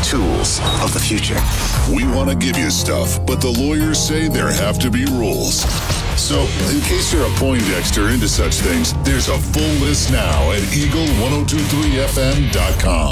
tools of the future. We want to give you stuff, but the lawyers say there have to be rules. So, in case you're a Poindexter into such things, there's a full list now at Eagle1023FM.com.